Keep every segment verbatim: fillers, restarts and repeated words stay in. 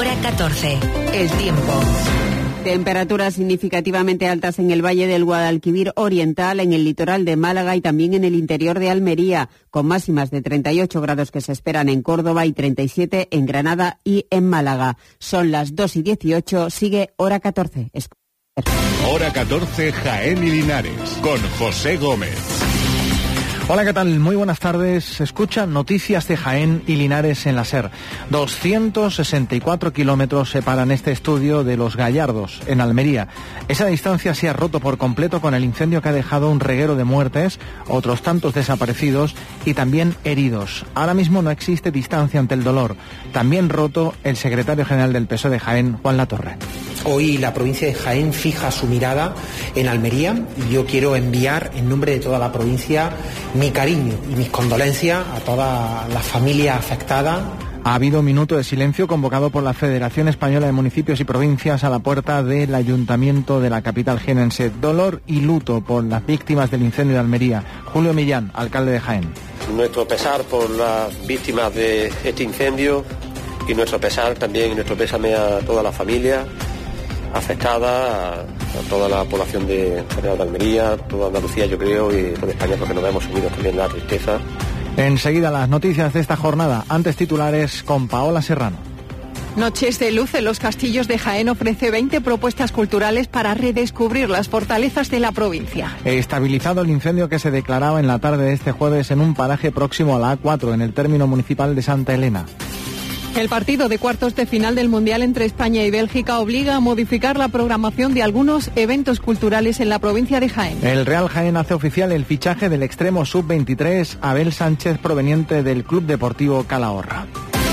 Hora catorce. El tiempo. Temperaturas significativamente altas en el Valle del Guadalquivir Oriental, en el litoral de Málaga y también en el interior de Almería, con máximas de treinta y ocho grados que se esperan en Córdoba y treinta y siete en Granada y en Málaga. Son las dos y dieciocho, sigue Hora catorce. Hora catorce, Jaén y Linares, con José Gómez. Hola, ¿qué tal? Muy buenas tardes. Escucha noticias de Jaén y Linares en la SER. doscientos sesenta y cuatro kilómetros separan este estudio de Los Gallardos, en Almería. Esa distancia se ha roto por completo con el incendio que ha dejado un reguero de muertes, otros tantos desaparecidos y también heridos. Ahora mismo no existe distancia ante el dolor. También roto el secretario general del P S O E de Jaén, Juan Latorre. Hoy la provincia de Jaén fija su mirada en Almería y yo quiero enviar en nombre de toda la provincia mi cariño y mis condolencias a toda la familia afectada. Ha habido un minuto de silencio convocado por la Federación Española de Municipios y Provincias a la puerta del Ayuntamiento de la capital jienense. Dolor y luto por las víctimas del incendio de Almería. Julio Millán, alcalde de Jaén. Nuestro pesar por las víctimas de este incendio y nuestro pesar también, y nuestro pésame a toda la familia afectada, a, a toda la población de, de Almería, toda Andalucía, yo creo, y toda España, porque nos hemos unido también la tristeza. Enseguida las noticias de esta jornada, antes titulares con Paola Serrano. Noches de Luz en los Castillos de Jaén ofrece veinte propuestas culturales para redescubrir las fortalezas de la provincia. Estabilizado el incendio que se declaraba en la tarde de este jueves en un paraje próximo a la A cuatro, en el término municipal de Santa Elena. El partido de cuartos de final del Mundial entre España y Bélgica obliga a modificar la programación de algunos eventos culturales en la provincia de Jaén. El Real Jaén hace oficial el fichaje del extremo sub veintitrés Abel Sánchez, proveniente del Club Deportivo Calahorra.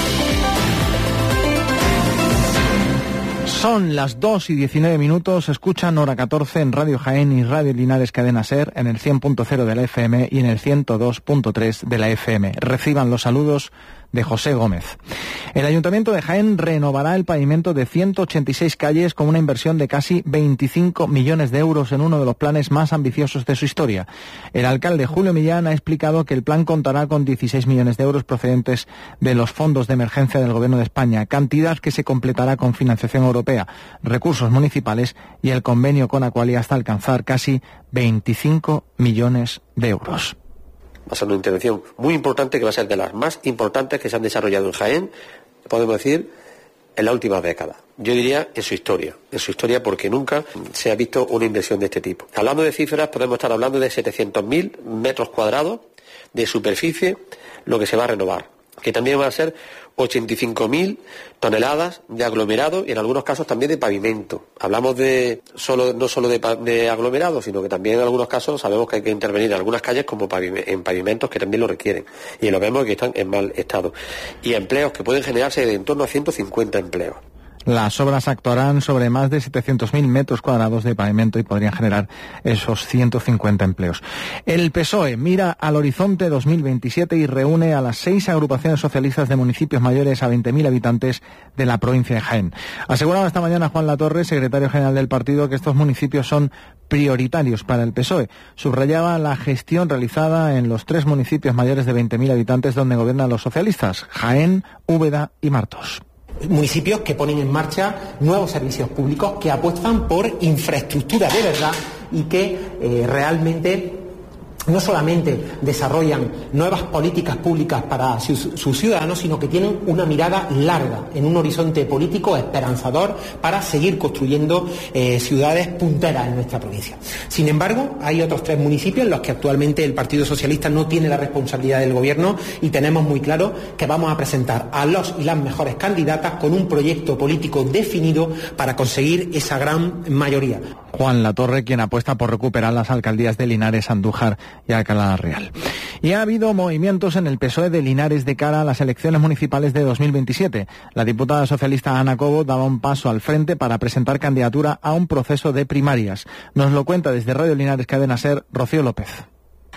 Son las dos y diecinueve minutos, escuchan Hora catorce en Radio Jaén y Radio Linares Cadena SER, en el cien punto cero de la F M y en el ciento dos punto tres de la F M. Reciban los saludos de José Gómez. El Ayuntamiento de Jaén renovará el pavimento de ciento ochenta y seis calles con una inversión de casi veinticinco millones de euros en uno de los planes más ambiciosos de su historia. El alcalde Julio Millán ha explicado que el plan contará con dieciséis millones de euros procedentes de los fondos de emergencia del Gobierno de España, cantidad que se completará con financiación europea, recursos municipales y el convenio con Aqualia hasta alcanzar casi veinticinco millones de euros. Va a ser una intervención muy importante, que va a ser de las más importantes que se han desarrollado en Jaén, podemos decir, en la última década. Yo diría en su historia, en su historia porque nunca se ha visto una inversión de este tipo. Hablando de cifras, podemos estar hablando de setecientos mil metros cuadrados de superficie, lo que se va a renovar, que también va a ser ochenta y cinco mil toneladas de aglomerado y en algunos casos también de pavimento. Hablamos de solo no solo de, de aglomerado, sino que también en algunos casos sabemos que hay que intervenir en algunas calles como pavime, en pavimentos que también lo requieren. Y lo vemos que están en mal estado. Y empleos que pueden generarse de en torno a ciento cincuenta empleos. Las obras actuarán sobre más de setecientos mil metros cuadrados de pavimento y podrían generar esos ciento cincuenta empleos. El P S O E mira al horizonte dos mil veintisiete y reúne a las seis agrupaciones socialistas de municipios mayores a veinte mil habitantes de la provincia de Jaén. Aseguraba esta mañana Juan Latorre, secretario general del partido, que estos municipios son prioritarios para el P S O E. Subrayaba la gestión realizada en los tres municipios mayores de veinte mil habitantes donde gobiernan los socialistas: Jaén, Úbeda y Martos. Municipios que ponen en marcha nuevos servicios públicos, que apuestan por infraestructura de verdad y que eh, realmente no solamente desarrollan nuevas políticas públicas para sus, sus ciudadanos, sino que tienen una mirada larga, en un horizonte político esperanzador para seguir construyendo eh, ciudades punteras en nuestra provincia. Sin embargo, hay otros tres municipios en los que actualmente el Partido Socialista no tiene la responsabilidad del gobierno y tenemos muy claro que vamos a presentar a los y las mejores candidatas con un proyecto político definido para conseguir esa gran mayoría. Juan Latorre, quien apuesta por recuperar las alcaldías de Linares, Andújar y Alcalá Real. Y ha habido movimientos en el P S O E de Linares de cara a las elecciones municipales de dos mil veintisiete. La diputada socialista Ana Cobo daba un paso al frente para presentar candidatura a un proceso de primarias. Nos lo cuenta desde Radio Linares Cadena SER, Rocío López.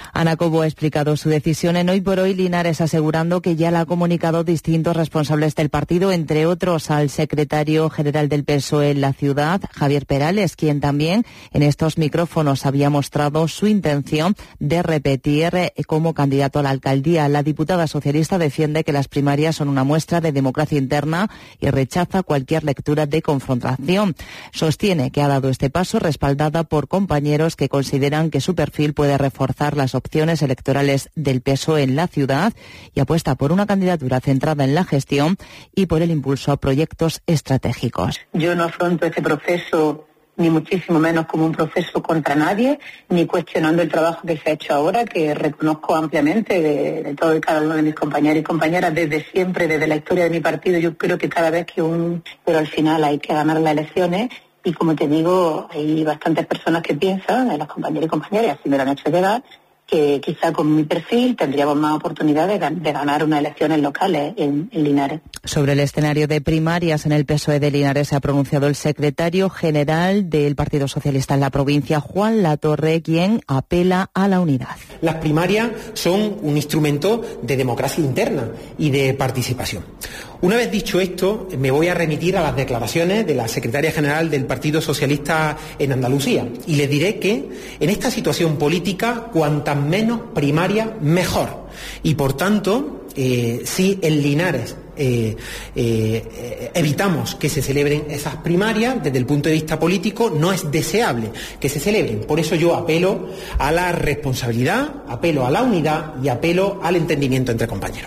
Ana Cobo ha explicado su decisión en Hoy por Hoy Linares, asegurando que ya la ha comunicado distintos responsables del partido, entre otros al secretario general del P S O E en la ciudad, Javier Perales, quien también en estos micrófonos había mostrado su intención de repetir como candidato a la alcaldía. La diputada socialista defiende que las primarias son una muestra de democracia interna y rechaza cualquier lectura de confrontación. Sostiene que ha dado este paso respaldada por compañeros que consideran que su perfil puede reforzar las opciones electorales del P S O E en la ciudad y apuesta por una candidatura centrada en la gestión y por el impulso a proyectos estratégicos. Yo no afronto este proceso ni muchísimo menos como un proceso contra nadie, ni cuestionando el trabajo que se ha hecho ahora, que reconozco ampliamente de, de todo y cada uno de mis compañeros y compañeras desde siempre, desde la historia de mi partido. Yo creo que cada vez que un... pero al final hay que ganar las elecciones. Y como te digo, hay bastantes personas que piensan, de las compañeras y compañeras, así me lo han hecho llegar, que quizá con mi perfil tendríamos más oportunidades de, de ganar unas elecciones locales en, en Linares. Sobre el escenario de primarias en el P S O E de Linares se ha pronunciado el secretario general del Partido Socialista en la provincia, Juan Latorre, quien apela a la unidad. Las primarias son un instrumento de democracia interna y de participación. Una vez dicho esto, me voy a remitir a las declaraciones de la secretaria general del Partido Socialista en Andalucía y le diré que en esta situación política, cuantas menos primarias, mejor. Y por tanto, eh, si en Linares eh, eh, evitamos que se celebren esas primarias, desde el punto de vista político, no es deseable que se celebren. Por eso yo apelo a la responsabilidad, apelo a la unidad y apelo al entendimiento entre compañeros.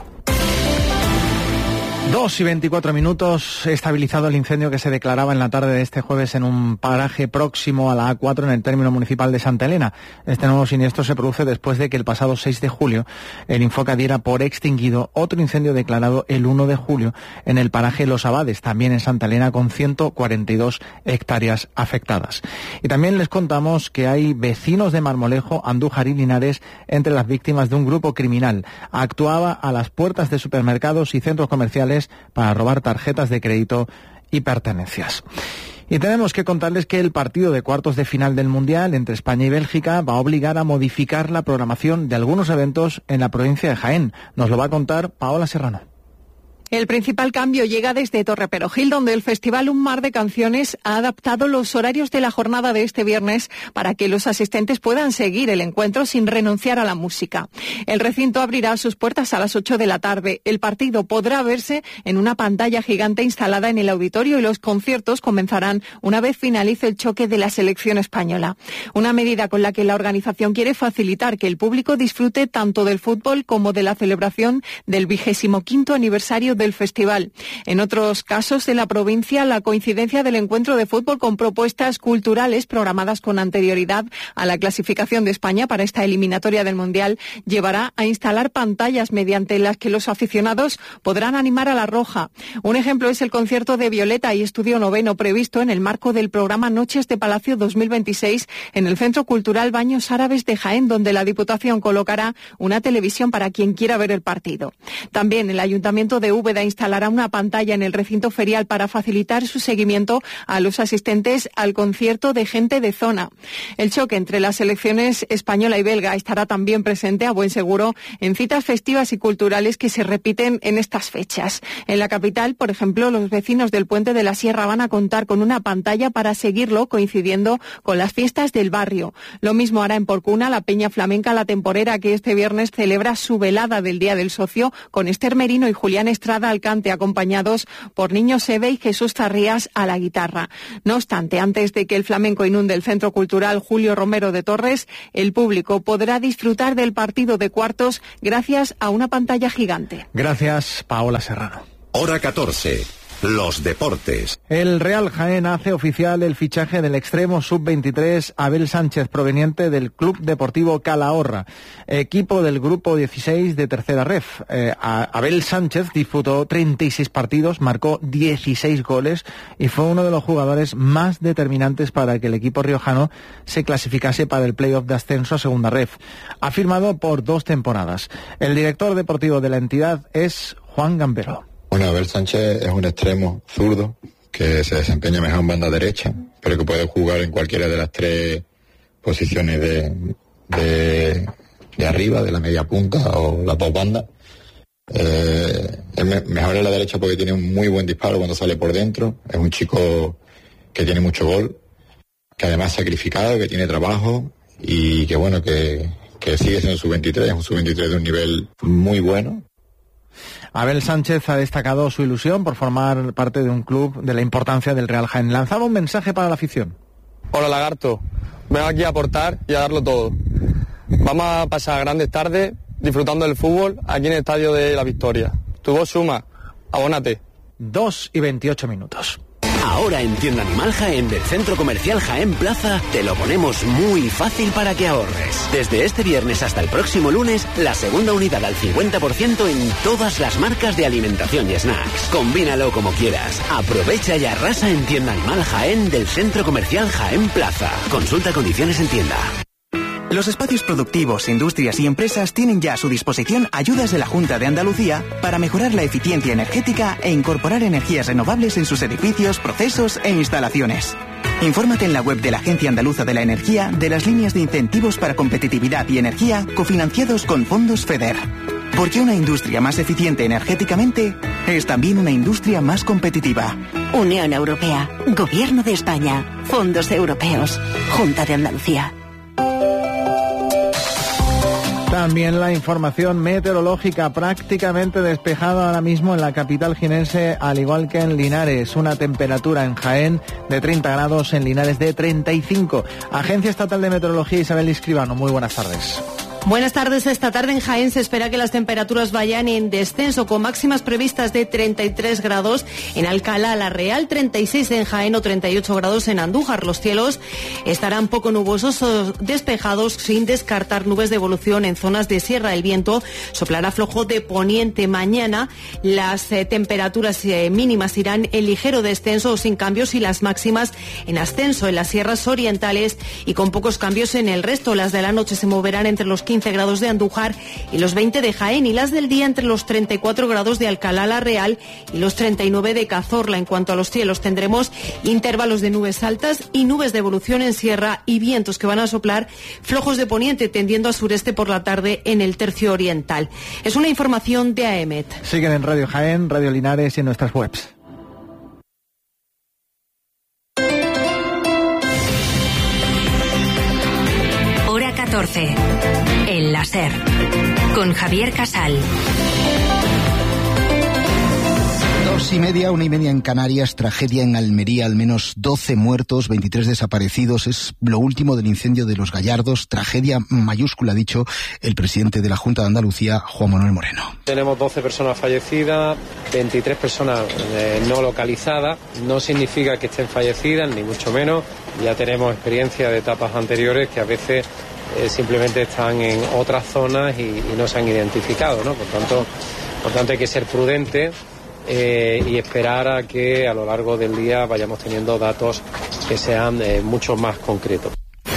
Dos y veinticuatro minutos, estabilizado el incendio que se declaraba en la tarde de este jueves en un paraje próximo a la A cuatro en el término municipal de Santa Elena. Este nuevo siniestro se produce después de que el pasado seis de julio el Infoca diera por extinguido otro incendio declarado el uno de julio en el paraje Los Abades, también en Santa Elena, con ciento cuarenta y dos hectáreas afectadas. Y también les contamos que hay vecinos de Marmolejo, Andújar y Linares entre las víctimas de un grupo criminal. Actuaba a las puertas de supermercados y centros comerciales para robar tarjetas de crédito y pertenencias. Y tenemos que contarles que el partido de cuartos de final del Mundial entre España y Bélgica va a obligar a modificar la programación de algunos eventos en la provincia de Jaén. Nos lo va a contar Paola Serrano. El principal cambio llega desde Torreperogil, donde el festival Un Mar de Canciones ha adaptado los horarios de la jornada de este viernes para que los asistentes puedan seguir el encuentro sin renunciar a la música. El recinto abrirá sus puertas a las ocho de la tarde. El partido podrá verse en una pantalla gigante instalada en el auditorio y los conciertos comenzarán una vez finalice el choque de la selección española. Una medida con la que la organización quiere facilitar que el público disfrute tanto del fútbol como de la celebración del vigésimo quinto aniversario del festival. En otros casos de la provincia, la coincidencia del encuentro de fútbol con propuestas culturales programadas con anterioridad a la clasificación de España para esta eliminatoria del Mundial llevará a instalar pantallas mediante las que los aficionados podrán animar a la roja. Un ejemplo es el concierto de Violeta y Estudio Noveno previsto en el marco del programa Noches de Palacio dos mil veintiséis en el Centro Cultural Baños Árabes de Jaén, donde la Diputación colocará una televisión para quien quiera ver el partido. También el Ayuntamiento de Úbeda instalará una pantalla en el recinto ferial para facilitar su seguimiento a los asistentes al concierto de Gente de Zona. El choque entre las selecciones española y belga estará también presente a buen seguro en citas festivas y culturales que se repiten en estas fechas. En la capital, por ejemplo, los vecinos del Puente de la Sierra van a contar con una pantalla para seguirlo coincidiendo con las fiestas del barrio. Lo mismo hará en Porcuna la Peña Flamenca La Temporera, que este viernes celebra su velada del Día del Socio con Esther Merino y Julián Estrada al cante, acompañados por Niño Seve y Jesús Tarrías a la guitarra. No obstante, antes de que el flamenco inunde el Centro Cultural Julio Romero de Torres, el público podrá disfrutar del partido de cuartos gracias a una pantalla gigante. Gracias, Paola Serrano. Hora catorce. Los deportes. El Real Jaén hace oficial el fichaje del extremo sub veintitrés Abel Sánchez, proveniente del Club Deportivo Calahorra, equipo del grupo dieciséis de Tercera Ref. Eh, Abel Sánchez disputó treinta y seis partidos, marcó dieciséis goles y fue uno de los jugadores más determinantes para que el equipo riojano se clasificase para el playoff de ascenso a Segunda Ref. Ha firmado por dos temporadas. El director deportivo de la entidad es Juan Gambero. Bueno, Abel Sánchez es un extremo zurdo que se desempeña mejor en banda derecha, pero que puede jugar en cualquiera de las tres posiciones de, de, de arriba, de la media punta o las dos bandas. Eh, es me- mejor en la derecha porque tiene un muy buen disparo cuando sale por dentro. Es un chico que tiene mucho gol, que además es sacrificado, que tiene trabajo y que bueno, que, que sigue siendo sub veintitrés, es un sub veintitrés de un nivel muy bueno. Abel Sánchez ha destacado su ilusión por formar parte de un club de la importancia del Real Jaén. Lanzaba un mensaje para la afición. Hola Lagarto, vengo aquí a aportar y a darlo todo. Vamos a pasar grandes tardes disfrutando del fútbol aquí en el Estadio de la Victoria. Tu voz suma, abónate. Dos y veintiocho minutos. Ahora en Tienda Animal Jaén del Centro Comercial Jaén Plaza te lo ponemos muy fácil para que ahorres. Desde este viernes hasta el próximo lunes, la segunda unidad al cincuenta por ciento en todas las marcas de alimentación y snacks. Combínalo como quieras. Aprovecha y arrasa en Tienda Animal Jaén del Centro Comercial Jaén Plaza. Consulta condiciones en tienda. Los espacios productivos, industrias y empresas tienen ya a su disposición ayudas de la Junta de Andalucía para mejorar la eficiencia energética e incorporar energías renovables en sus edificios, procesos e instalaciones. Infórmate en la web de la Agencia Andaluza de la Energía de las líneas de incentivos para competitividad y energía cofinanciados con fondos FEDER. Porque una industria más eficiente energéticamente es también una industria más competitiva. Unión Europea, Gobierno de España, Fondos Europeos, Junta de Andalucía. También la información meteorológica, prácticamente despejada ahora mismo en la capital jienense, al igual que en Linares. Una temperatura en Jaén de treinta grados, en Linares de treinta y cinco. Agencia Estatal de Meteorología, Isabel Escribano, muy buenas tardes. Buenas tardes. Esta tarde en Jaén se espera que las temperaturas vayan en descenso, con máximas previstas de treinta y tres grados en Alcalá la Real, treinta y seis en Jaén o treinta y ocho grados en Andújar. Los cielos estarán poco nubosos o despejados, sin descartar nubes de evolución en zonas de sierra. El viento soplará flojo de poniente. Mañana las eh, temperaturas eh, mínimas irán en ligero descenso o sin cambios, y las máximas en ascenso en las sierras orientales y con pocos cambios en el resto. Las de la noche se moverán entre los quince grados de Andújar y los veinte de Jaén, y las del día entre los treinta y cuatro grados de Alcalá la Real y los treinta y nueve de Cazorla. En cuanto a los cielos, tendremos intervalos de nubes altas y nubes de evolución en sierra y vientos que van a soplar flojos de poniente, tendiendo a sureste por la tarde en el tercio oriental. Es una información de A E M E T. Siguen en Radio Jaén, Radio Linares y en nuestras webs. Hora catorce. El láser. Con Javier Casal. Dos y media, una y media en Canarias, tragedia en Almería, al menos doce muertos, veintitrés desaparecidos. Es lo último del incendio de Los Gallardos, tragedia mayúscula, ha dicho el presidente de la Junta de Andalucía, Juan Manuel Moreno. Tenemos doce personas fallecidas, veintitrés personas eh, no localizadas. No significa que estén fallecidas, ni mucho menos. Ya tenemos experiencia de etapas anteriores que a veces eh, simplemente están en otras zonas y, y no se han identificado, ¿no? Por tanto, por tanto hay que ser prudentes eh, y esperar a que a lo largo del día vayamos teniendo datos que sean eh, mucho más concretos.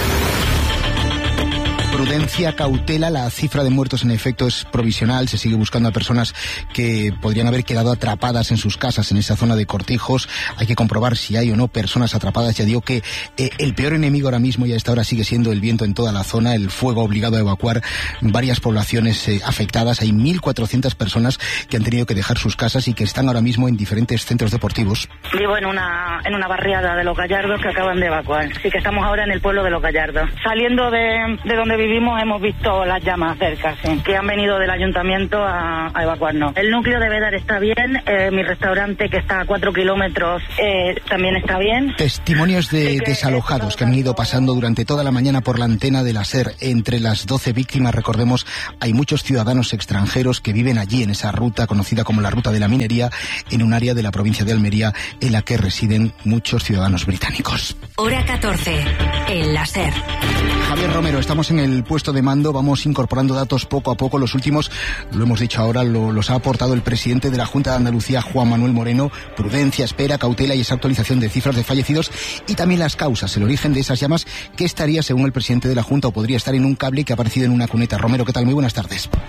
Prudencia, cautela, la cifra de muertos en efecto es provisional, se sigue buscando a personas que podrían haber quedado atrapadas en sus casas en esa zona de Cortijos. Hay que comprobar si hay o no personas atrapadas. Ya digo que eh, el peor enemigo ahora mismo y a esta hora sigue siendo el viento en toda la zona. El fuego ha obligado a evacuar varias poblaciones eh, afectadas. Hay mil cuatrocientas personas que han tenido que dejar sus casas y que están ahora mismo en diferentes centros deportivos. Vivo en una, en una barriada de Los Gallardos que acaban de evacuar. Así que estamos ahora en el pueblo de Los Gallardos. Saliendo de, de donde vivimos hemos visto las llamas cerca, sí, que han venido del ayuntamiento a, a evacuarnos. El núcleo de Bédar está bien, eh, mi restaurante que está a cuatro kilómetros eh, también está bien. Testimonios de desalojados que han ido pasando durante toda la mañana por la antena de la SER. Entre las doce víctimas, recordemos, hay muchos ciudadanos extranjeros que viven allí en esa ruta conocida como la ruta de la minería, en un área de la provincia de Almería en la que residen muchos ciudadanos británicos. Hora catorce. El láser. Javier Romero, estamos en el puesto de mando, vamos incorporando datos poco a poco. Los últimos, lo hemos dicho ahora, lo, los ha aportado el presidente de la Junta de Andalucía, Juan Manuel Moreno. Prudencia, espera, cautela y esa actualización de cifras de fallecidos y también las causas, el origen de esas llamas, que estaría, según el presidente de la Junta, o podría estar en un cable que ha aparecido en una cuneta. Romero, ¿qué tal? Muy buenas tardes.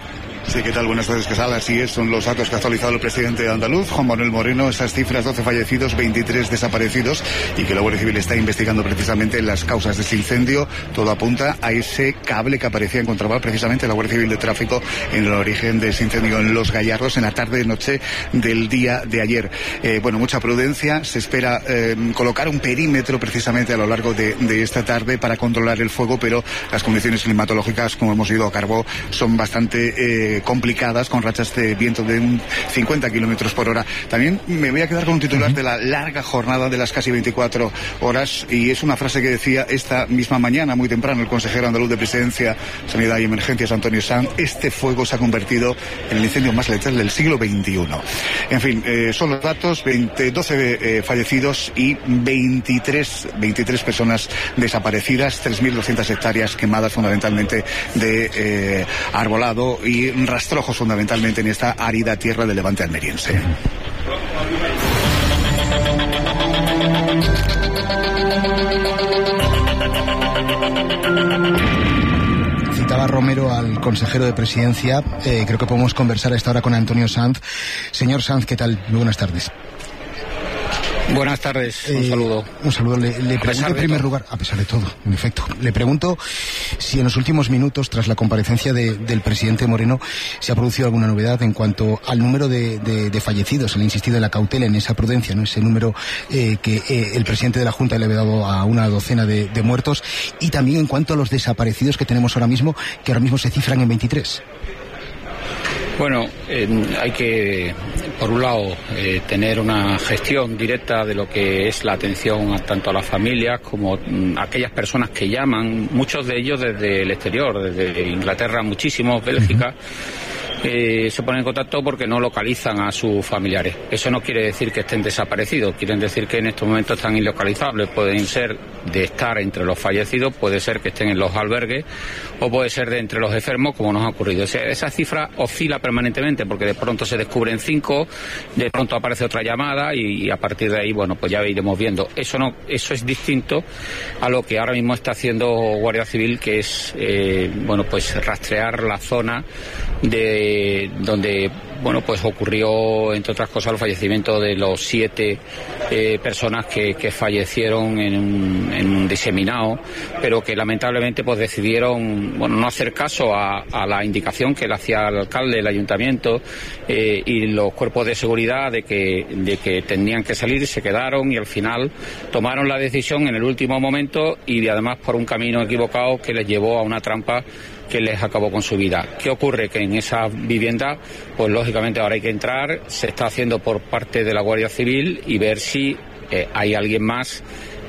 Sí, ¿qué tal? Buenas tardes, Casal. Así es, son los datos que ha actualizado el presidente andaluz, Juan Manuel Moreno, esas cifras: doce fallecidos, veintitrés desaparecidos, y que la Guardia Civil está investigando precisamente las causas de ese incendio. Todo apunta a ese cable que aparecía encontrado precisamente la Guardia Civil de Tráfico en el origen de ese incendio en Los Gallardos en la tarde-noche del día de ayer. Eh, bueno, mucha prudencia, se espera eh, colocar un perímetro precisamente a lo largo de, de esta tarde para controlar el fuego, pero las condiciones climatológicas, como hemos oído a Carbó, son bastante eh, complicadas, con rachas de viento de un cincuenta kilómetros por hora. También me voy a quedar con un titular uh-huh. de la larga jornada de las casi veinticuatro horas, y es una frase que decía esta misma mañana, muy temprano, el consejero andaluz de Presidencia, Sanidad y Emergencias, Antonio Sanz: este fuego se ha convertido en el incendio más letal del siglo veintiuno. En fin, eh, son los datos: veinte, doce eh, fallecidos y veintitrés, veintitrés personas desaparecidas, tres mil doscientas hectáreas quemadas, fundamentalmente de eh, arbolado y rastrojos, fundamentalmente en esta árida tierra del levante almeriense. Citaba Romero al consejero de Presidencia. Eh, creo que podemos conversar a esta hora con Antonio Sanz. Señor Sanz, ¿qué tal? Muy buenas tardes. Buenas tardes, un eh, saludo. Un saludo. Le, le pregunto en primer todo. lugar, a pesar de todo, en efecto, le pregunto si en los últimos minutos, tras la comparecencia de, del presidente Moreno, se ha producido alguna novedad en cuanto al número de, de, de fallecidos. Le ha insistido en la cautela, en esa prudencia, ¿no? Ese número eh, que eh, el presidente de la Junta le había dado a una docena de, de muertos, y también en cuanto a los desaparecidos que tenemos ahora mismo, que ahora mismo se cifran en veintitrés. Bueno, eh, hay que, por un lado, eh, tener una gestión directa de lo que es la atención a, tanto a las familias como mm, a aquellas personas que llaman, muchos de ellos desde el exterior, desde Inglaterra, muchísimos, Bélgica. Eh, se ponen en contacto porque no localizan a sus familiares. Eso no quiere decir que estén desaparecidos, quieren decir que en estos momentos están ilocalizables. Pueden ser de estar entre los fallecidos, puede ser que estén en los albergues, o puede ser de entre los enfermos, como nos ha ocurrido. O sea, esa cifra oscila permanentemente, porque de pronto se descubren cinco, de pronto aparece otra llamada, y, y a partir de ahí, bueno, pues ya iremos viendo. Eso no, eso es distinto a lo que ahora mismo está haciendo Guardia Civil, que es, eh, bueno, pues rastrear la zona de donde, bueno, pues ocurrió, entre otras cosas, el fallecimiento de los siete eh, personas que, que fallecieron en un, en un diseminado, pero que lamentablemente pues decidieron, bueno, no hacer caso a, a la indicación que le hacía el alcalde, el ayuntamiento eh, y los cuerpos de seguridad de que, de que tenían que salir, se quedaron, y al final tomaron la decisión en el último momento, y además por un camino equivocado que les llevó a una trampa que les acabó con su vida. ¿Qué ocurre? Que en esa vivienda, pues lógicamente ahora hay que entrar, se está haciendo por parte de la Guardia Civil, y ver si eh, hay alguien más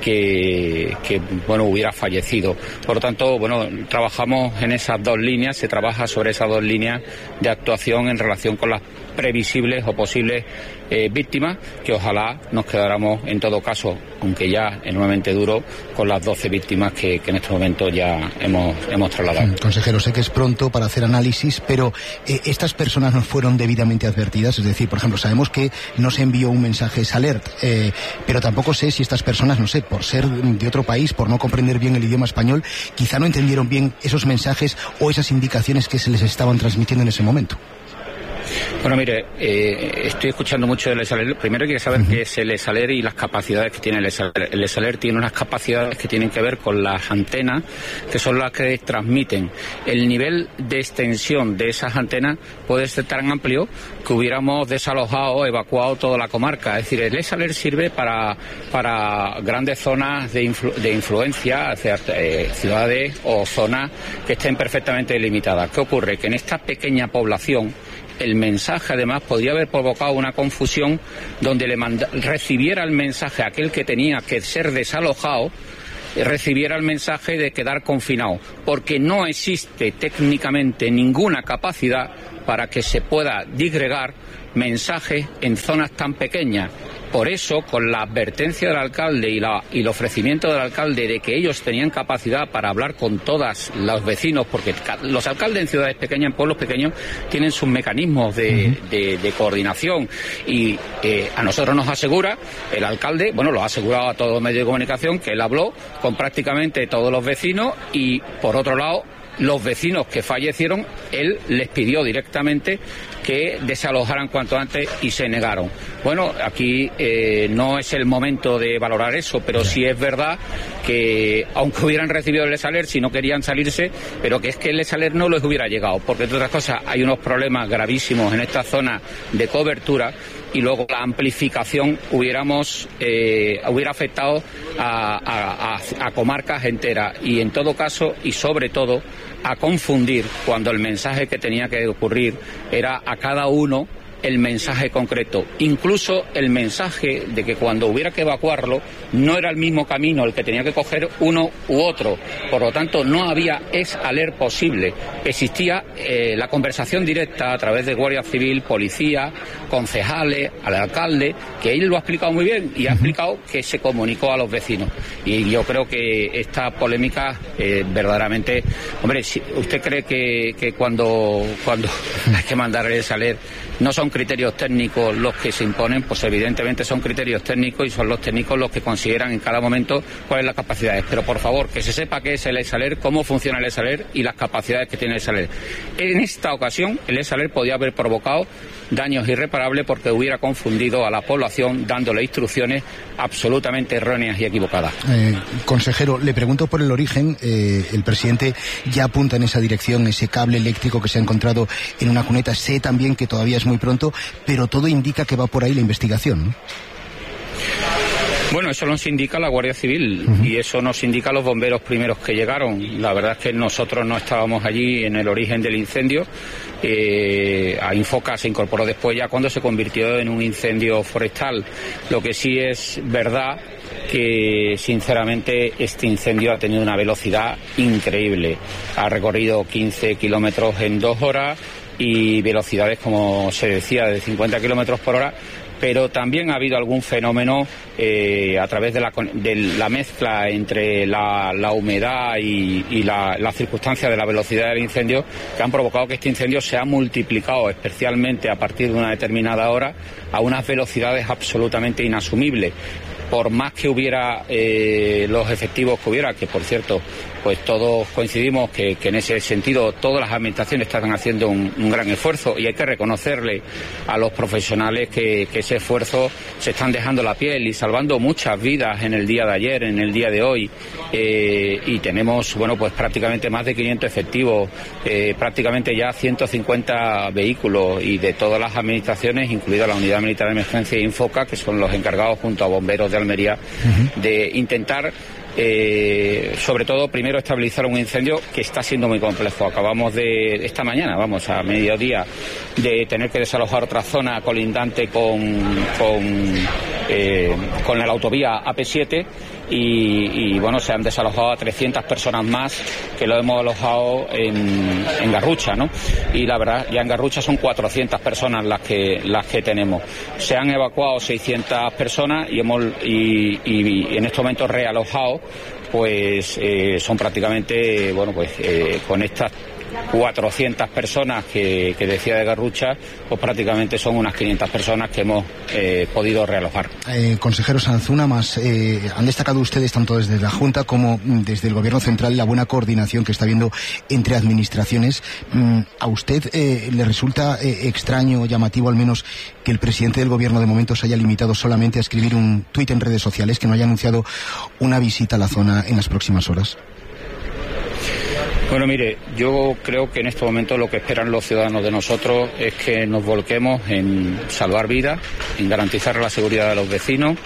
que, que bueno, hubiera fallecido. Por lo tanto, bueno, trabajamos en esas dos líneas, se trabaja sobre esas dos líneas de actuación en relación con las previsibles o posibles eh, víctimas, que ojalá nos quedáramos en todo caso, aunque ya enormemente duro, con las doce víctimas que, que en este momento ya hemos, hemos trasladado. Consejero, sé que es pronto para hacer análisis, pero eh, estas personas no fueron debidamente advertidas. Es decir, por ejemplo, sabemos que no se envió un mensaje alert, eh, pero tampoco sé si estas personas, no sé, por ser de otro país, por no comprender bien el idioma español, quizá no entendieron bien esos mensajes o esas indicaciones que se les estaban transmitiendo en ese momento. Bueno, mire, eh, estoy escuchando mucho del ESALER. Primero hay que saber uh-huh. qué es el ESALER y las capacidades que tiene el ESALER. El ESALER tiene unas capacidades que tienen que ver con las antenas, que son las que transmiten. El nivel de extensión de esas antenas puede ser tan amplio que hubiéramos desalojado o evacuado toda la comarca. Es decir, el ESALER sirve para, para grandes zonas de, influ- de influencia, hacia, eh, ciudades o zonas que estén perfectamente delimitadas. ¿Qué ocurre? Que en esta pequeña población, el mensaje además podría haber provocado una confusión donde le manda, recibiera el mensaje a aquel que tenía que ser desalojado, recibiera el mensaje de quedar confinado, porque no existe técnicamente ninguna capacidad para que se pueda disgregar mensajes en zonas tan pequeñas. Por eso, con la advertencia del alcalde y, la, y el ofrecimiento del alcalde de que ellos tenían capacidad para hablar con todos los vecinos, porque los alcaldes en ciudades pequeñas, en pueblos pequeños, tienen sus mecanismos de, uh-huh. de, de coordinación, y eh, a nosotros nos asegura el alcalde, bueno, lo ha asegurado a todos los medios de comunicación, que él habló con prácticamente todos los vecinos, y por otro lado los vecinos que fallecieron, él les pidió directamente que desalojaran cuanto antes y se negaron. Bueno, aquí eh, no es el momento de valorar eso, pero sí es verdad que aunque hubieran recibido el Lesaler, si no querían salirse, pero que es que el Lesaler no les hubiera llegado, porque entre otras cosas hay unos problemas gravísimos en esta zona de cobertura, y luego la amplificación hubiéramos eh, hubiera afectado a, a, a, a comarcas enteras, y en todo caso y sobre todo a confundir cuando el mensaje que tenía que ocurrir era a cada uno el mensaje concreto, incluso el mensaje de que cuando hubiera que evacuarlo no era el mismo camino el que tenía que coger uno u otro, por lo tanto no había es-alert posible, existía eh, la conversación directa a través de Guardia Civil, policía, concejales, al alcalde, que él lo ha explicado muy bien y ha explicado que se comunicó a los vecinos, y yo creo que esta polémica eh, verdaderamente, hombre, si usted cree que, que cuando, cuando hay que mandar el es-alert no son criterios técnicos los que se imponen, pues evidentemente son criterios técnicos y son los técnicos los que consideran en cada momento cuáles son las capacidades. Pero por favor, que se sepa qué es el es-alert, cómo funciona el es-alert y las capacidades que tiene el es-alert. En esta ocasión, el es-alert podía haber provocado daños irreparables porque hubiera confundido a la población dándole instrucciones absolutamente erróneas y equivocadas. Eh, consejero, le pregunto por el origen. Eh, el presidente ya apunta en esa dirección, ese cable eléctrico que se ha encontrado en una cuneta. Sé también que todavía es muy pronto, pero todo indica que va por ahí la investigación, ¿no? Bueno, eso nos indica la Guardia Civil uh-huh. y eso nos indica los bomberos primeros que llegaron. La verdad es que nosotros no estábamos allí en el origen del incendio. Eh, a Infoca se incorporó después, ya cuando se convirtió en un incendio forestal. Lo que sí es verdad que sinceramente este incendio ha tenido una velocidad increíble. Ha recorrido quince kilómetros en dos horas y velocidades, como se decía, de cincuenta kilómetros por hora. Pero también ha habido algún fenómeno eh, a través de la, de la mezcla entre la, la humedad y, y la, la circunstancia de la velocidad del incendio, que han provocado que este incendio se ha multiplicado, especialmente a partir de una determinada hora, a unas velocidades absolutamente inasumibles. Por más que hubiera eh, los efectivos que hubiera, que por cierto, pues todos coincidimos que, que en ese sentido todas las administraciones están haciendo un, un gran esfuerzo, y hay que reconocerle a los profesionales que, que ese esfuerzo se están dejando la piel y salvando muchas vidas en el día de ayer, en el día de hoy, eh, y tenemos, bueno, pues prácticamente más de quinientos efectivos, eh, prácticamente ya ciento cincuenta vehículos, y de todas las administraciones, incluida la Unidad Militar de Emergencia e Infoca, que son los encargados junto a bomberos de Almería, uh-huh. de intentar Eh, sobre todo primero estabilizar un incendio que está siendo muy complejo. Acabamos de esta mañana, vamos a mediodía, de tener que desalojar otra zona colindante con con, eh, con la autovía A P siete y, y bueno, se han desalojado a trescientas personas más, que lo hemos alojado en, en Garrucha, ¿no? Y la verdad, ya en Garrucha son cuatrocientas personas las que las que tenemos. Se han evacuado seiscientas personas y hemos y, y, y en este momento realojado pues eh, son prácticamente, bueno, pues eh, con estas cuatrocientas personas que, que decía de Garrucha, pues prácticamente son unas quinientas personas que hemos eh, podido realojar. Eh, consejero Sanzuna, más eh, han destacado ustedes, tanto desde la Junta como desde el Gobierno Central, la buena coordinación que está habiendo entre administraciones. ¿A usted eh, le resulta eh, extraño o llamativo, al menos, que el presidente del Gobierno de momento se haya limitado solamente a escribir un tuit en redes sociales, que no haya anunciado una visita a la zona en las próximas horas? Bueno, mire, yo creo que en este momento lo que esperan los ciudadanos de nosotros es que nos volquemos en salvar vidas, en garantizar la seguridad de los vecinos,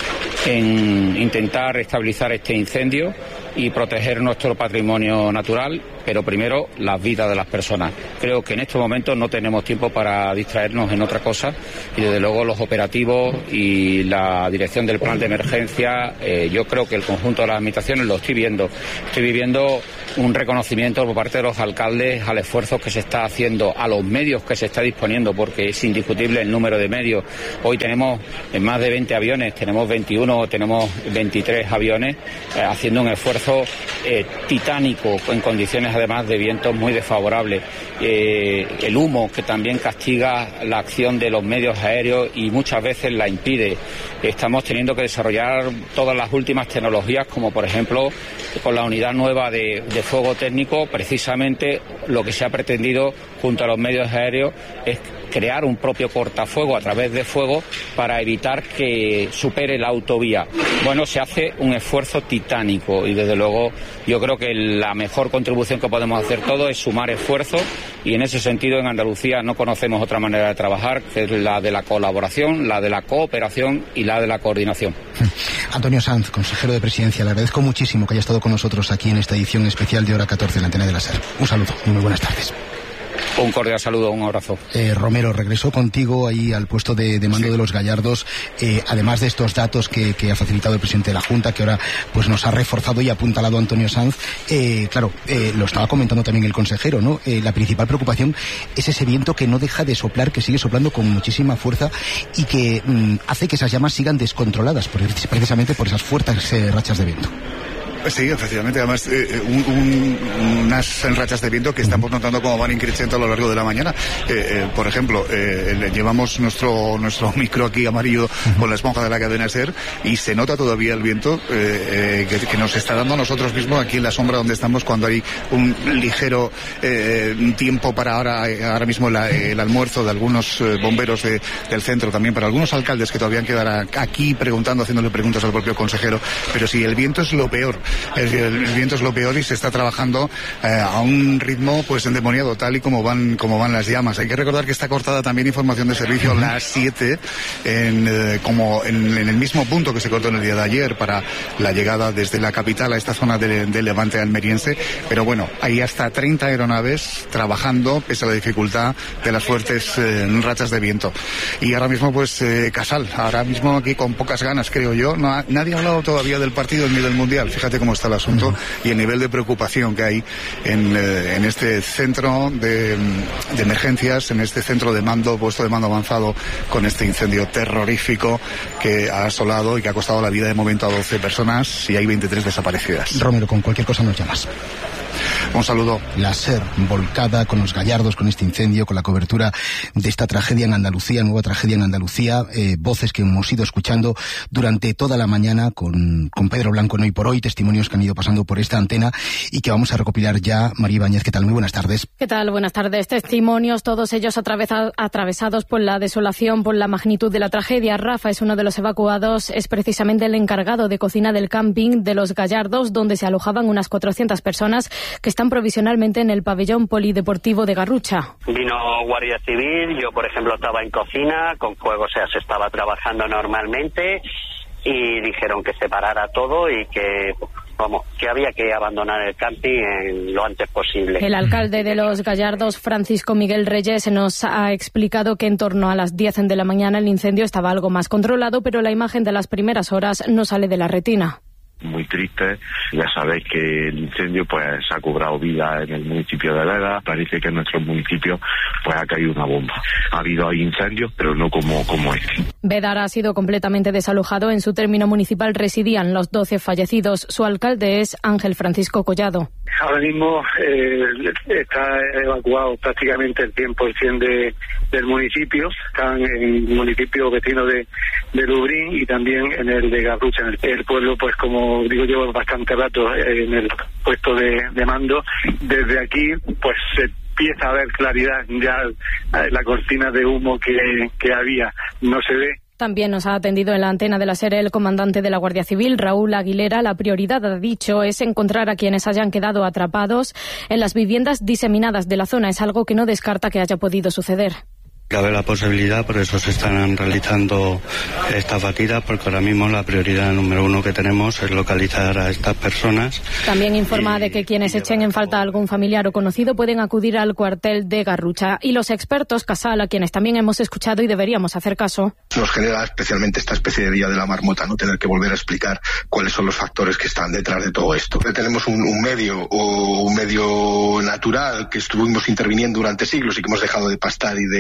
en intentar estabilizar este incendio y proteger nuestro patrimonio natural, pero primero las vidas de las personas. Creo que en estos momentos no tenemos tiempo para distraernos en otra cosa, y desde luego los operativos y la dirección del plan de emergencia, eh, yo creo que el conjunto de las administraciones lo estoy viendo. Estoy viviendo un reconocimiento por parte de los alcaldes al esfuerzo que se está haciendo, a los medios que se está disponiendo, porque es indiscutible el número de medios. Hoy tenemos más de veinte aviones, tenemos veintiuno, tenemos veintitrés aviones, eh, haciendo un esfuerzo eh, titánico en condiciones condiciones además de vientos muy desfavorables. Eh, el humo, que también castiga la acción de los medios aéreos y muchas veces la impide. Estamos teniendo que desarrollar todas las últimas tecnologías, como por ejemplo con la unidad nueva de, de fuego técnico. Precisamente lo que se ha pretendido junto a los medios aéreos es crear un propio cortafuego a través de fuego para evitar que supere la autovía. Bueno, se hace un esfuerzo titánico y desde luego yo creo que la mejor contribución que podemos hacer todos es sumar esfuerzos, y en ese sentido en Andalucía no conocemos otra manera de trabajar que es la de la colaboración, la de la cooperación y la de la coordinación. Antonio Sanz, consejero de Presidencia, le agradezco muchísimo que haya estado con nosotros aquí en esta edición especial de Hora catorce en la antena de la SER. Un saludo y muy buenas tardes. Un cordial saludo, un abrazo. Eh, Romero, regresó contigo ahí al puesto de, de mando sí. de los Gallardos, eh, además de estos datos que, que ha facilitado el presidente de la Junta, que ahora pues nos ha reforzado y apuntalado Antonio Sanz. Eh, claro, eh, lo estaba comentando también el consejero, ¿no? Eh, la principal preocupación es ese viento que no deja de soplar, que sigue soplando con muchísima fuerza y que mm, hace que esas llamas sigan descontroladas, precisamente por esas fuertes eh, rachas de viento. Sí, efectivamente, además eh, un, un, unas rachas de viento que estamos notando como van increciendo a lo largo de la mañana. Eh, eh, por ejemplo, eh, llevamos nuestro nuestro micro aquí amarillo con la esponja de la cadena SER y se nota todavía el viento eh, eh, que, que nos está dando a nosotros mismos aquí en la sombra donde estamos, cuando hay un ligero eh, tiempo para ahora ahora mismo la, el almuerzo de algunos eh, bomberos de, del centro, también para algunos alcaldes que todavía quedarán aquí preguntando, haciéndole preguntas al propio consejero. Pero sí, el viento es lo peor. El, el, el viento es lo peor y se está trabajando eh, a un ritmo pues endemoniado, tal y como van como van las llamas. Hay que recordar que está cortada también información de servicio a las siete, en, eh, como en, en el mismo punto que se cortó en el día de ayer para la llegada desde la capital a esta zona del de Levante almeriense. Pero bueno, hay hasta treinta aeronaves trabajando pese a la dificultad de las fuertes eh, rachas de viento. Y ahora mismo pues eh, Casal, ahora mismo aquí con pocas ganas, creo yo. No ha, nadie ha hablado todavía del partido ni del Mundial. Fíjate cómo está el asunto uh-huh. y el nivel de preocupación que hay en, eh, en este centro de, de emergencias, en este centro de mando, puesto de mando avanzado, con este incendio terrorífico que ha asolado y que ha costado la vida de momento a doce personas y hay veintitrés desaparecidas. Romero, con cualquier cosa nos llamas. Un saludo. La SER volcada con los Gallardos, con este incendio, con la cobertura de esta tragedia en Andalucía, nueva tragedia en Andalucía, eh, voces que hemos ido escuchando durante toda la mañana con, con Pedro Blanco en Hoy por Hoy, testimonios que han ido pasando por esta antena y que vamos a recopilar ya. María Ibáñez, ¿qué tal? Muy buenas tardes. ¿Qué tal? Buenas tardes. Testimonios, todos ellos atravesa, atravesados por la desolación, por la magnitud de la tragedia. Rafa es uno de los evacuados, es precisamente el encargado de cocina del camping de los Gallardos, donde se alojaban unas cuatrocientas personas que están provisionalmente en el pabellón polideportivo de Garrucha. Vino Guardia Civil, yo por ejemplo estaba en cocina, con fuego, o sea, se estaba trabajando normalmente y dijeron que se parara todo y que, vamos, que había que abandonar el camping en lo antes posible. El alcalde de los Gallardos, Francisco Miguel Reyes, nos ha explicado que en torno a las diez de la mañana el incendio estaba algo más controlado, pero la imagen de las primeras horas no sale de la retina. Muy triste, ya sabéis que el incendio pues ha cobrado vida en el municipio de Vega. Parece que en nuestro municipio pues ha caído una bomba. Ha habido ahí incendios, pero no como, como este. Bédar ha sido completamente desalojado. En su término municipal residían los doce fallecidos. Su alcalde es Ángel Francisco Collado. Ahora mismo eh, está evacuado prácticamente el cien por ciento de, del municipio. Están en municipios vecinos de, de Lubrín y también en el de Garrucha. En el, el pueblo, pues como digo, llevo bastante rato en el puesto de, de mando. Desde aquí, pues se empieza a ver claridad. Ya la cortina de humo que, que había no se ve. También nos ha atendido en la antena de la SER el comandante de la Guardia Civil, Raúl Aguilera. La prioridad, ha dicho, es encontrar a quienes hayan quedado atrapados en las viviendas diseminadas de la zona. Es algo que no descarta que haya podido suceder. Cabe la posibilidad, por eso se están realizando estas batidas, porque ahora mismo la prioridad número uno que tenemos es localizar a estas personas. También informa y, de que quienes echen en falta a algún familiar o conocido pueden acudir al cuartel de Garrucha. Y los expertos, Casal, a quienes también hemos escuchado y deberíamos hacer caso. Nos genera especialmente esta especie de día de la marmota, no tener que volver a explicar cuáles son los factores que están detrás de todo esto. Tenemos un, un medio o un medio natural que estuvimos interviniendo durante siglos y que hemos dejado de pastar y de, y de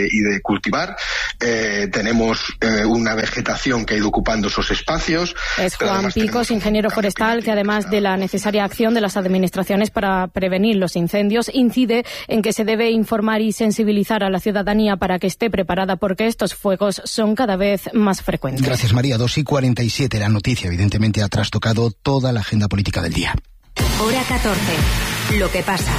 cultivar, eh, tenemos eh, una vegetación que ha ido ocupando esos espacios. Es Juan Picos, ingeniero forestal, que además de la necesaria acción de las administraciones para prevenir los incendios, incide en que se debe informar y sensibilizar a la ciudadanía para que esté preparada, porque estos fuegos son cada vez más frecuentes. Gracias, María. dos y cuarenta y siete. La noticia, evidentemente, ha trastocado toda la agenda política del día. Hora catorce. Lo que pasa.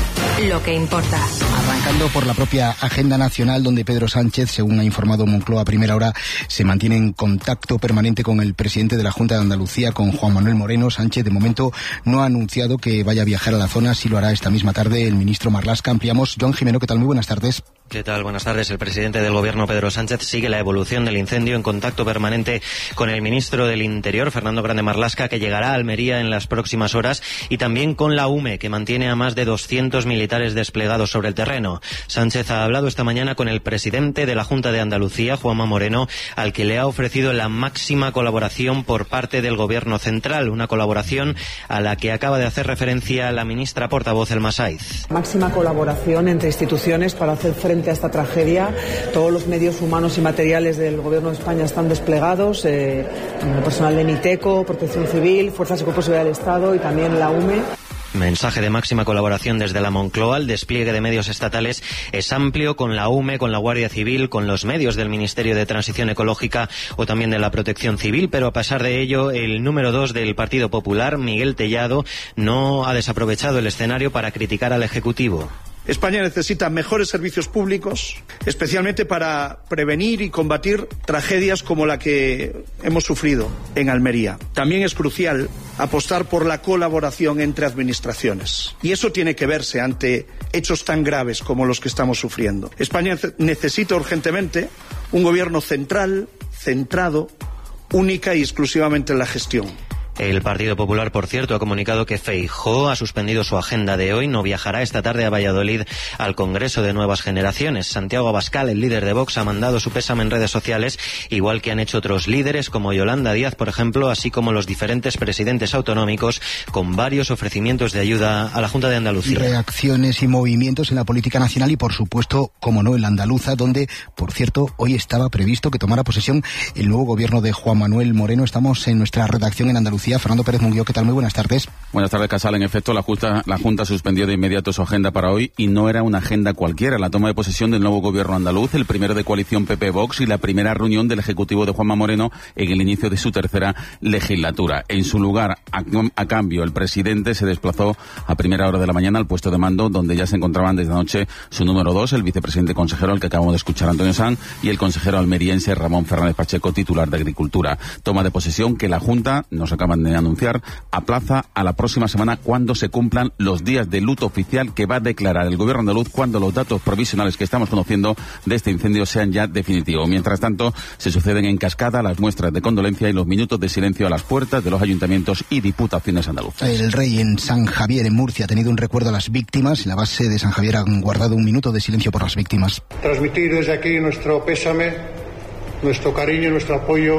Lo que importa. Arrancando por la propia agenda nacional, donde Pedro Sánchez, según ha informado Moncloa a primera hora, se mantiene en contacto permanente con el presidente de la Junta de Andalucía, con Juan Manuel Moreno. Sánchez, de momento, no ha anunciado que vaya a viajar a la zona, sí lo hará esta misma tarde el ministro Marlaska. Ampliamos. Joan Jimeno, ¿qué tal? Muy buenas tardes. ¿Qué tal? Buenas tardes. El presidente del Gobierno, Pedro Sánchez, sigue la evolución del incendio en contacto permanente con el ministro del Interior, Fernando Grande Marlaska, que llegará a Almería en las próximas horas, y también con la U M E, que mantiene a más de doscientos militares desplegados sobre el terreno. Sánchez ha hablado esta mañana con el presidente de la Junta de Andalucía, Juanma Moreno, al que le ha ofrecido la máxima colaboración por parte del Gobierno central, una colaboración a la que acaba de hacer referencia la ministra portavoz, Elma Saiz. Máxima colaboración entre instituciones para hacer frente a esta tragedia. Todos los medios humanos y materiales del Gobierno de España están desplegados, eh, el personal de MITECO, Protección Civil, Fuerzas y Cuerpos de Seguridad del Estado y también la U M E. Mensaje de máxima colaboración desde la Moncloa. El despliegue de medios estatales es amplio, con la U M E, con la Guardia Civil, con los medios del Ministerio de Transición Ecológica o también de la Protección Civil, pero a pesar de ello, el número dos del Partido Popular, Miguel Tellado, no ha desaprovechado el escenario para criticar al Ejecutivo. España necesita mejores servicios públicos, especialmente para prevenir y combatir tragedias como la que hemos sufrido en Almería. También es crucial apostar por la colaboración entre administraciones. Y eso tiene que verse ante hechos tan graves como los que estamos sufriendo. España necesita urgentemente un gobierno central, centrado, única y exclusivamente en la gestión. El Partido Popular, por cierto, ha comunicado que Feijóo ha suspendido su agenda de hoy. No viajará esta tarde a Valladolid al Congreso de Nuevas Generaciones. Santiago Abascal, el líder de Vox, ha mandado su pésame en redes sociales, igual que han hecho otros líderes como Yolanda Díaz, por ejemplo, así como los diferentes presidentes autonómicos, con varios ofrecimientos de ayuda a la Junta de Andalucía. Reacciones y movimientos en la política nacional y, por supuesto, como no, en la andaluza, donde, por cierto, hoy estaba previsto que tomara posesión el nuevo gobierno de Juan Manuel Moreno. Estamos en nuestra redacción en Andalucía. Fernando Pérez Munguió, ¿qué tal? Muy buenas tardes. Buenas tardes, Casal. En efecto, la Junta, la Junta suspendió de inmediato su agenda para hoy, y no era una agenda cualquiera. La toma de posesión del nuevo gobierno andaluz, el primero de coalición P P-Vox, y la primera reunión del Ejecutivo de Juanma Moreno en el inicio de su tercera legislatura. En su lugar, a, a cambio, el presidente se desplazó a primera hora de la mañana al puesto de mando, donde ya se encontraban desde anoche su número dos, el vicepresidente consejero, al que acabamos de escuchar, Antonio Sanz, y el consejero almeriense Ramón Fernández Pacheco, titular de Agricultura. Toma de posesión que la Junta, nos acaban de anunciar, aplaza a la próxima semana, cuando se cumplan los días de luto oficial que va a declarar el gobierno andaluz cuando los datos provisionales que estamos conociendo de este incendio sean ya definitivos. Mientras tanto, se suceden en cascada las muestras de condolencia y los minutos de silencio a las puertas de los ayuntamientos y diputaciones andaluzas. El Rey en San Javier, en Murcia, ha tenido un recuerdo a las víctimas. En la base de San Javier han guardado un minuto de silencio por las víctimas. Transmitir desde aquí nuestro pésame, nuestro cariño y nuestro apoyo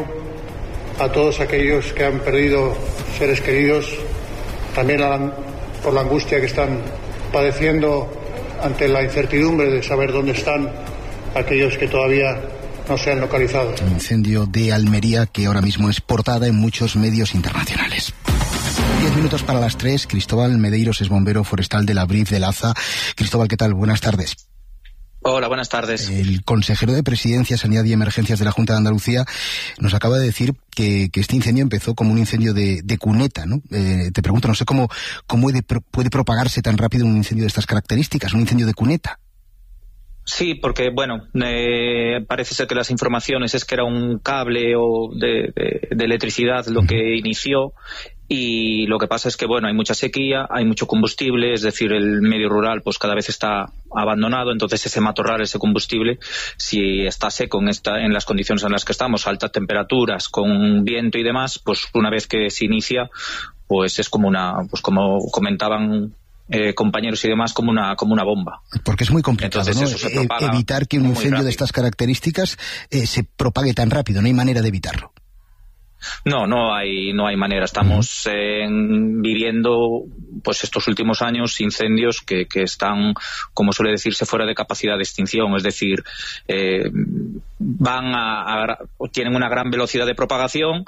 a todos aquellos que han perdido seres queridos, también a la, por la angustia que están padeciendo ante la incertidumbre de saber dónde están aquellos que todavía no se han localizado. Un incendio de Almería que ahora mismo es portada en muchos medios internacionales. Diez minutos para las tres. Cristóbal Medeiros es bombero forestal de la Brif de Laza. Cristóbal, ¿qué tal? Buenas tardes. Hola, buenas tardes. El consejero de Presidencia, Sanidad y Emergencias de la Junta de Andalucía nos acaba de decir que, que este incendio empezó como un incendio de, de cuneta, ¿no? Eh, te pregunto, no sé cómo, cómo de, puede propagarse tan rápido un incendio de estas características, un incendio de cuneta. Sí, porque, bueno, eh, parece ser que las informaciones es que era un cable o de, de, de electricidad lo que inició. Y lo que pasa es que, bueno, hay mucha sequía, hay mucho combustible, es decir, el medio rural pues cada vez está abandonado, entonces ese matorral, ese combustible, si está seco en, esta, en las condiciones en las que estamos, altas temperaturas, con viento y demás, pues una vez que se inicia, pues es como una, pues como comentaban Eh, compañeros y demás, como una como una bomba. Porque es muy complicado, entonces, ¿no? E- evitar que un incendio de estas características eh, se propague tan rápido, no hay manera de evitarlo. No, no hay, no hay manera. Estamos eh, viviendo, pues estos últimos años, incendios que, que están, como suele decirse, fuera de capacidad de extinción. Es decir, eh, van a, a, tienen una gran velocidad de propagación.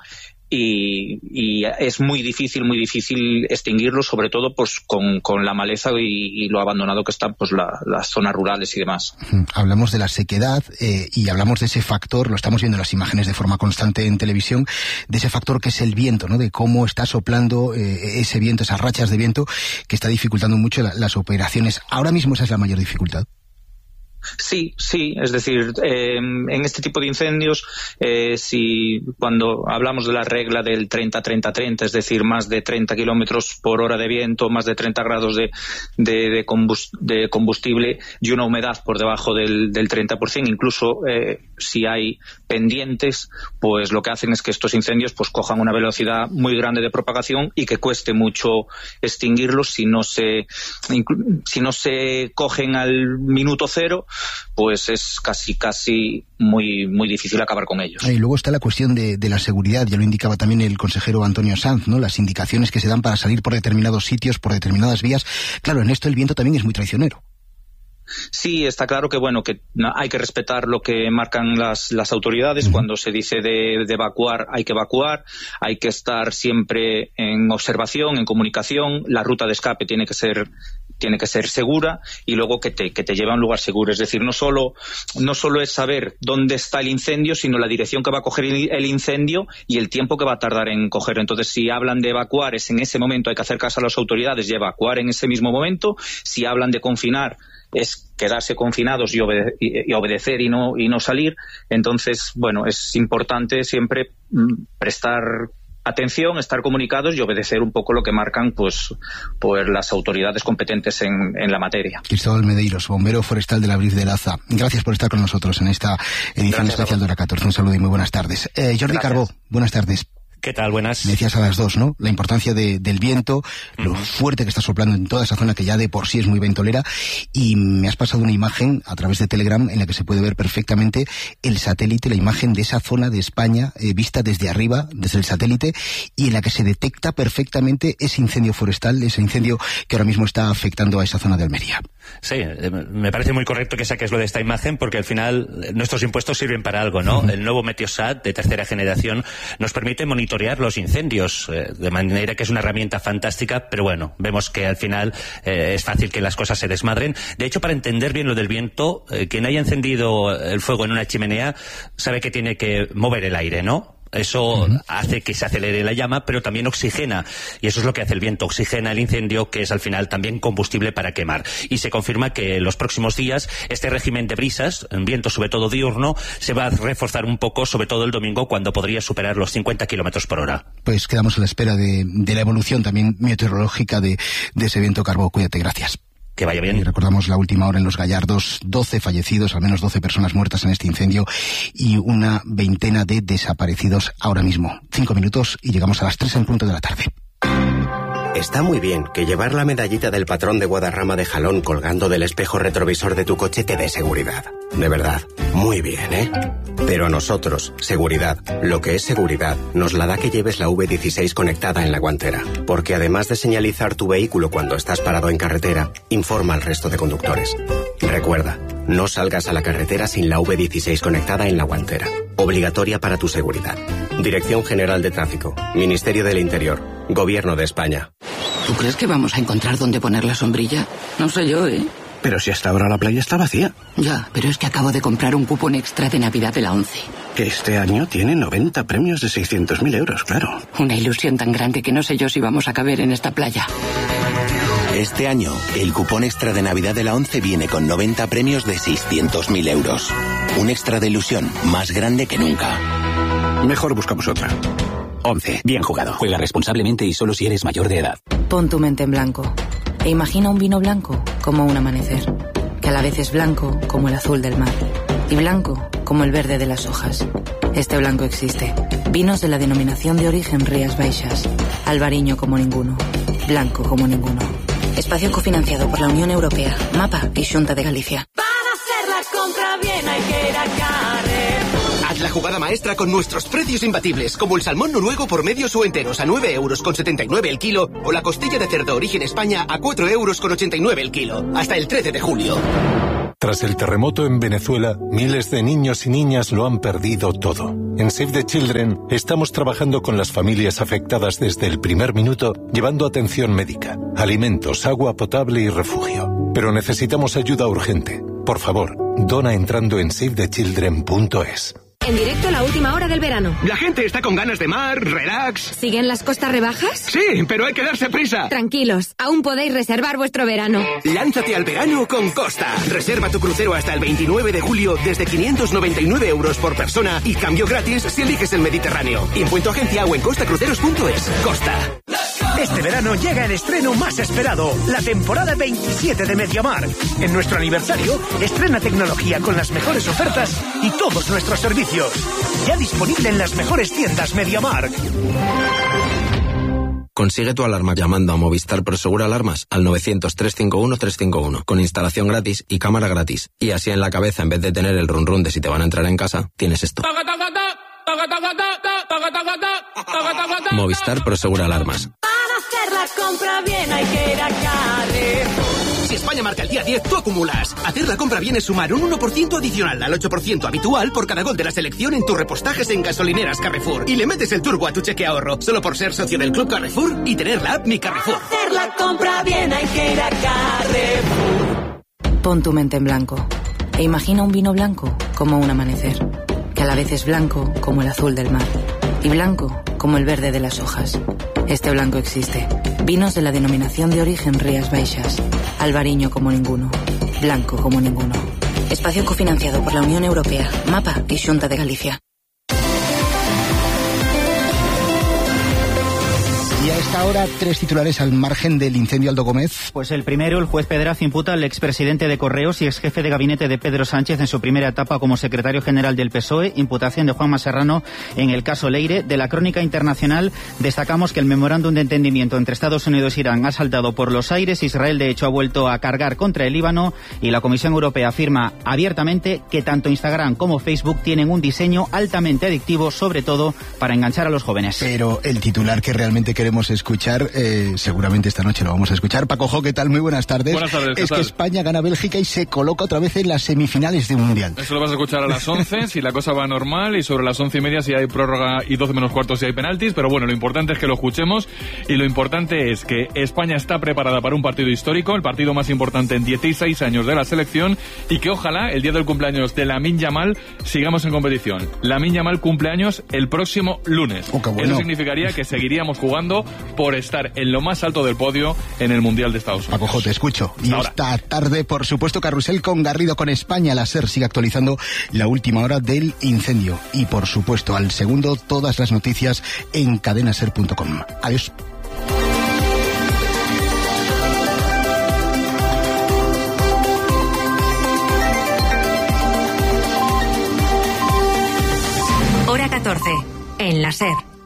Y, y es muy difícil, muy difícil extinguirlo, sobre todo pues con, con la maleza y, y lo abandonado que están pues la, las zonas rurales y demás. Hablamos de la sequedad eh, y hablamos de ese factor, lo estamos viendo en las imágenes de forma constante en televisión, de ese factor que es el viento, ¿no? De cómo está soplando eh, ese viento, esas rachas de viento que está dificultando mucho la, las operaciones. Ahora mismo esa es la mayor dificultad. Sí, sí, es decir, eh, en este tipo de incendios, eh, si cuando hablamos de la regla del treinta treinta treinta, es decir, más de treinta kilómetros por hora de viento, más de treinta grados de, de, de, combust, de combustible y una humedad por debajo del, del treinta por ciento, incluso eh, si hay pendientes, pues lo que hacen es que estos incendios pues cojan una velocidad muy grande de propagación y que cueste mucho extinguirlos si no se, si no se cogen al minuto cero, pues es casi casi muy muy difícil acabar con ellos. Y luego está la cuestión de, de la seguridad, ya lo indicaba también el consejero Antonio Sanz, ¿no? Las indicaciones que se dan para salir por determinados sitios, por determinadas vías. Claro, en esto el viento también es muy traicionero. Sí, está claro que bueno que hay que respetar lo que marcan las, las autoridades. Uh-huh. Cuando se dice de, de evacuar, hay que evacuar, hay que estar siempre en observación, en comunicación, la ruta de escape tiene que ser tiene que ser segura y luego que te, que te lleve a un lugar seguro. Es decir, no solo, no solo es saber dónde está el incendio, sino la dirección que va a coger el incendio y el tiempo que va a tardar en cogerlo. Entonces, si hablan de evacuar, es en ese momento, hay que hacer caso a las autoridades y evacuar en ese mismo momento. Si hablan de confinar, es quedarse confinados y, obede- y, y obedecer y no, y no salir. Entonces, bueno, es importante siempre mm, prestar atención, estar comunicados y obedecer un poco lo que marcan pues, pues las autoridades competentes en, en la materia. Cristóbal Medeiros, bombero forestal de la Brif de Laza. Gracias por estar con nosotros en esta edición Gracias especial de Hora catorce. Un saludo y muy buenas tardes. Eh, Jordi Gracias. Carbó, buenas tardes. ¿Qué tal? Buenas. Me decías a las dos, ¿no? La importancia de, del viento, uh-huh. lo fuerte que está soplando en toda esa zona que ya de por sí es muy ventolera, y me has pasado una imagen a través de Telegram en la que se puede ver perfectamente el satélite, la imagen de esa zona de España eh, vista desde arriba, desde el satélite, y en la que se detecta perfectamente ese incendio forestal, ese incendio que ahora mismo está afectando a esa zona de Almería. Sí, me parece muy correcto que saques lo de esta imagen porque al final nuestros impuestos sirven para algo, ¿no? Uh-huh. El nuevo Meteosat de tercera generación nos permite monitorear los incendios, eh, de manera que es una herramienta fantástica, pero bueno, vemos que al final eh, es fácil que las cosas se desmadren. De hecho, para entender bien lo del viento, eh, quien haya encendido el fuego en una chimenea sabe que tiene que mover el aire, ¿no? Eso uh-huh. hace que se acelere la llama, pero también oxigena, y eso es lo que hace el viento, oxigena el incendio, que es al final también combustible para quemar. Y se confirma que en los próximos días este régimen de brisas, en viento sobre todo diurno, se va a reforzar un poco, sobre todo el domingo, cuando podría superar los cincuenta kilómetros por hora. Pues quedamos a la espera de, de la evolución también meteorológica de, de ese viento, Carbó. Cuídate, gracias. Que vaya bien. Y recordamos la última hora en Los Gallardos, doce fallecidos, al menos doce personas muertas en este incendio y una veintena de desaparecidos ahora mismo. Cinco minutos y llegamos a las tres en punto de la tarde. Está muy bien que llevar la medallita del patrón de Guadarrama de Jalón colgando del espejo retrovisor de tu coche te dé seguridad. De verdad, muy bien, ¿eh? Pero a nosotros, seguridad, lo que es seguridad, nos la da que lleves la V dieciséis conectada en la guantera. Porque además de señalizar tu vehículo cuando estás parado en carretera, informa al resto de conductores. Recuerda, no salgas a la carretera sin la V dieciséis conectada en la guantera. Obligatoria para tu seguridad. Dirección General de Tráfico, Ministerio del Interior, Gobierno de España. ¿Tú crees que vamos a encontrar dónde poner la sombrilla? No sé yo, ¿eh? Pero si hasta ahora la playa está vacía. Ya, pero es que acabo de comprar un cupón extra de Navidad de la ONCE. Que este año tiene noventa premios de seiscientos mil euros, claro. Una ilusión tan grande que no sé yo si vamos a caber en esta playa. Este año, el cupón extra de Navidad de la ONCE viene con noventa premios de seiscientos mil euros. Un extra de ilusión más grande que nunca. Mejor buscamos otra. ONCE. Bien jugado. Juega responsablemente y solo si eres mayor de edad. Pon tu mente en blanco e imagina un vino blanco como un amanecer, que a la vez es blanco como el azul del mar y blanco como el verde de las hojas. Este blanco existe. Vinos de la denominación de origen Rías Baixas. Albariño como ninguno. Blanco como ninguno. Espacio cofinanciado por la Unión Europea, MAPA y Xunta de Galicia. Para hacer la compra bien hay que ir a Carrefour. Haz la jugada maestra con nuestros precios imbatibles, como el salmón noruego por medios o enteros a nueve euros con setenta y nueve el kilo, o la costilla de cerdo origen España a cuatro euros con ochenta y nueve el kilo. Hasta el trece de julio. Tras el terremoto en Venezuela, miles de niños y niñas lo han perdido todo. En Save the Children estamos trabajando con las familias afectadas desde el primer minuto, llevando atención médica, alimentos, agua potable y refugio. Pero necesitamos ayuda urgente. Por favor, dona entrando en save the children punto es. En directo, la última hora del verano. La gente está con ganas de mar, relax. ¿Siguen las costas rebajas? Sí, pero hay que darse prisa. Tranquilos, aún podéis reservar vuestro verano. Lánzate al verano con Costa. Reserva tu crucero hasta el veintinueve de julio desde quinientos noventa y nueve euros por persona y cambio gratis si eliges el Mediterráneo. Info en tu agencia o en costa cruceros punto es. Costa. Este verano llega el estreno más esperado, la temporada veintisiete de MediaMarkt. En nuestro aniversario, estrena tecnología con las mejores ofertas y todos nuestros servicios. Ya disponible en las mejores tiendas MediaMarkt. Consigue tu alarma llamando a Movistar Prosegura Alarmas al novecientos, trescientos cincuenta y uno, trescientos cincuenta y uno con instalación gratis y cámara gratis. Y así en la cabeza, en vez de tener el run run de si te van a entrar en casa, tienes esto. Movistar Prosegura Alarmas. Para hacer la compra bien hay que ir a Carrefour. Si España marca el día diez, tú acumulas. Hacer la compra bien es sumar un uno por ciento adicional al ocho por ciento habitual por cada gol de la selección en tus repostajes en gasolineras Carrefour. Y le metes el turbo a tu cheque ahorro, solo por ser socio del Club Carrefour y tener la app Mi Carrefour. Para hacer la compra bien hay que ir a Carrefour. Pon tu mente en blanco e imagina un vino blanco como un amanecer, que a la vez es blanco como el azul del mar y blanco como el verde de las hojas. Este blanco existe. Vinos de la denominación de origen Rías Baixas. Albariño como ninguno. Blanco como ninguno. Espacio cofinanciado por la Unión Europea, MAPA y Xunta de Galicia. Y a esta hora, tres titulares al margen del incendio Aldo Gómez. Pues el primero, el juez Pedraz imputa al expresidente de Correos y exjefe de gabinete de Pedro Sánchez en su primera etapa como secretario general del P S O E, imputación de Juanma Serrano en el caso Leire. De la crónica internacional destacamos que el memorándum de entendimiento entre Estados Unidos e Irán ha saltado por los aires. Israel, de hecho, ha vuelto a cargar contra el Líbano y la Comisión Europea afirma abiertamente que tanto Instagram como Facebook tienen un diseño altamente adictivo, sobre todo para enganchar a los jóvenes. Pero el titular que realmente queremos escuchar, eh, seguramente esta noche lo vamos a escuchar. Paco Jo, ¿qué tal? Muy buenas tardes. Buenas tardes, ¿qué Es tal? que España gana a Bélgica y se coloca otra vez en las semifinales de un Mundial. Eso lo vas a escuchar a las once, si la cosa va normal, y sobre las once y media si hay prórroga y doce menos cuarto si hay penaltis, pero bueno, lo importante es que lo escuchemos y lo importante es que España está preparada para un partido histórico, el partido más importante en dieciséis años de la selección, y que ojalá el día del cumpleaños de Lamine Yamal sigamos en competición. Lamine Yamal cumpleaños el próximo lunes. Oh, qué bueno. Eso significaría que seguiríamos jugando por estar en lo más alto del podio en el Mundial de Estados Unidos. Paco Jo, te escucho. Y Ahora. esta tarde, por supuesto, carrusel con Garrido con España. La SER sigue actualizando la última hora del incendio. Y, por supuesto, al segundo, todas las noticias en cadena ser punto com. Adiós. Hora catorce, en la SER.